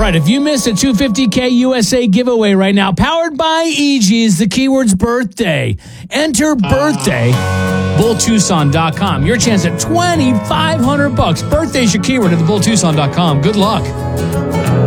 right, if you missed a 250K USA giveaway right now, powered by EG's, the keyword's birthday. Enter birthday, BullTucson.com. Your chance at $2,500. Birthday's your keyword at the BullTucson.com. Good luck.